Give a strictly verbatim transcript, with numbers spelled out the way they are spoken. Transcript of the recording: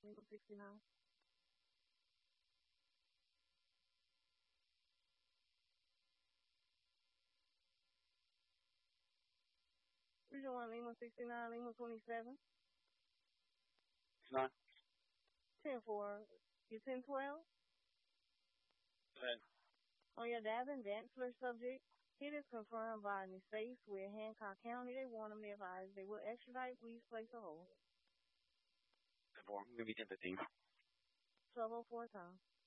Legal sixty-nine. Region one, Lima sixty-nine, Lima twenty-seven. Nine. ten four. You ten twelve? Ten. On your Davin Dantzler subject, it is confirmed by the states with Hancock County. They warn them, they advise they will extradite. Please place a hold. ten four. Maybe ten fifteen. twelve oh four time.